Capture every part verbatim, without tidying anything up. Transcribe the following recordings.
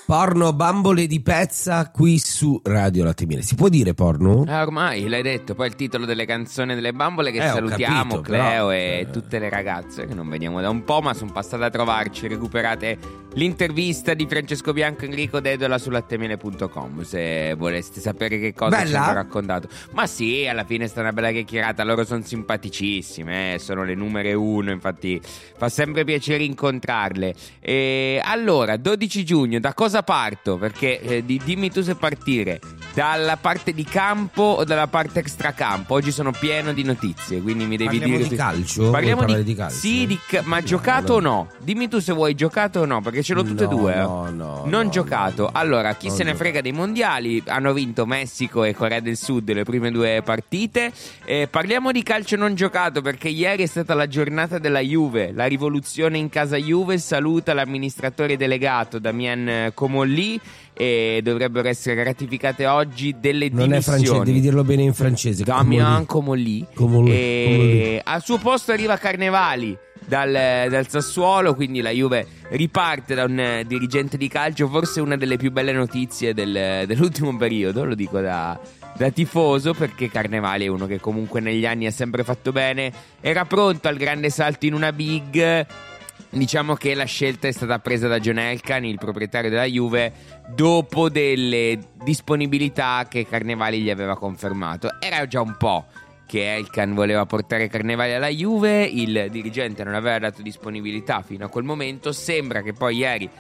Porno bambole di pezza qui su Radio Latte e Miele. Si può dire porno? Eh, ormai l'hai detto. Poi il titolo delle canzoni delle bambole che eh, salutiamo, capito, Cleo però, e eh. tutte le ragazze che non veniamo da un po', ma sono passate a trovarci. Recuperate l'intervista di Francesco Bianco e Enrico Dedola su lattemele punto com se voleste sapere che cosa Bella? ci hanno raccontato. Ma sì, alla fine è stata una bella chiacchierata. Loro sono simpaticissime, eh, sono le numere uno, infatti fa sempre piacere incontrarle. E allora, dodici giugno, da cosa parto? Perché eh, di, dimmi tu se partire dalla parte di campo o dalla parte extracampo. Oggi sono pieno di notizie, quindi mi devi Parliamo dire di tu- calcio? Parliamo Vuoi di, parlare di calcio? Sì, di ca- ma giocato o no? Dimmi tu se vuoi giocato o no, perché ce l'ho tutte e No, due. eh. no, no, non no, giocato. no. Allora, chi Non se ne giocato. frega dei mondiali? Hanno vinto Messico e Corea del Sud le prime due partite. Eh, parliamo di calcio non giocato, perché ieri è stata la giornata della Juve. La rivoluzione in casa Juve saluta l'amministratore delegato Damien Comolli e dovrebbero essere ratificate oggi delle Non è francese, dimissioni. devi dirlo bene in francese. Damien Comolli. Comolli. E Comolli. al suo posto arriva Carnevali dal, dal Sassuolo, quindi la Juve riparte da un eh, dirigente di calcio, forse una delle più belle notizie del- dell'ultimo periodo, lo dico da, da tifoso, perché Carnevali è uno che comunque negli anni ha sempre fatto bene, era pronto al grande salto in una big. Diciamo che la scelta è stata presa da John Elkann, il proprietario della Juve, dopo delle disponibilità che Carnevali gli aveva confermato. Era già un po' che Elkann voleva portare Carnevali alla Juve, il dirigente non aveva dato disponibilità fino a quel momento. Sembra che poi ieri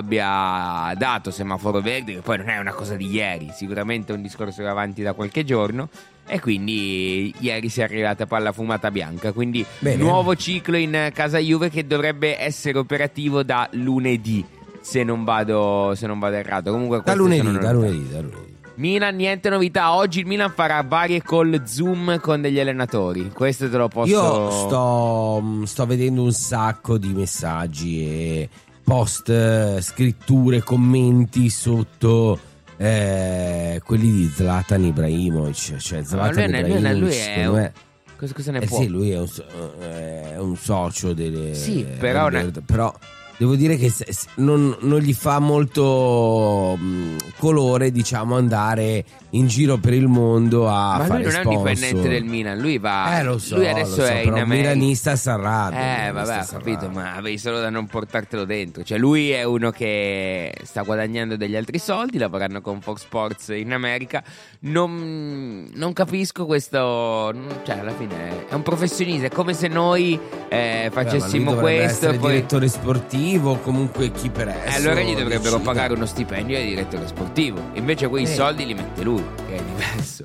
abbia dato semaforo verde, che poi non è una cosa di ieri, sicuramente è un discorso che va avanti da qualche giorno. E quindi ieri si è arrivata poi alla fumata bianca. Quindi Bene. nuovo ciclo in casa Juve che dovrebbe essere operativo da lunedì, se non vado, se non vado errato. Comunque Da queste lunedì, sono da novità. lunedì, da lunedì. Milan, niente novità. Oggi il Milan farà varie call Zoom con degli allenatori. Questo te lo posso. Io sto, sto vedendo un sacco di messaggi e post, eh, scritture, commenti sotto eh, quelli di Zlatan Ibrahimovic. Cioè Zlatan lui è- lui è- Ibrahimovic lui è secondo un- me- Cosa, cosa ne eh può? sì, lui è un, so- è un socio delle, Sì, però delle- ne- però devo dire che se- se- non, non gli fa molto mh, colore, diciamo, andare in giro per il mondo a Ma fare lui non è un sponsor. dipendente del Milan, lui va. Eh, lo so, lui adesso lo so, è in però un America. milanista si arrabbia, Eh, milanista vabbè, ho si capito, arrabbia. ma avevi solo da non portartelo dentro. Cioè, lui è uno che sta guadagnando degli altri soldi, lavorando con Fox Sports in America. Non, non capisco questo. Cioè, alla fine è un professionista. È come se noi eh, Beh, ma lui facessimo dovrebbe questo. essere E poi. direttore sportivo, comunque chi per Eh, esso allora gli dovrebbero decida. pagare uno stipendio di direttore sportivo. Invece quei Eh. soldi li mette lui, che è diverso.